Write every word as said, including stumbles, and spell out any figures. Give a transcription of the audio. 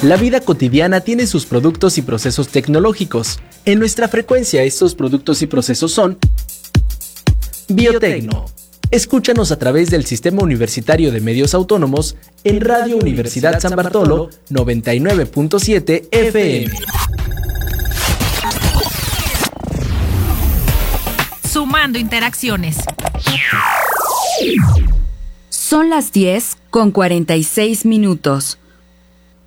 La vida cotidiana tiene sus productos y procesos tecnológicos. En nuestra frecuencia, estos productos y procesos son Biotecno. Escúchanos a través del Sistema Universitario de Medios Autónomos en Radio Universidad San Bartolo noventa y nueve punto siete F M. Sumando interacciones. Son las diez con cuarenta y seis minutos.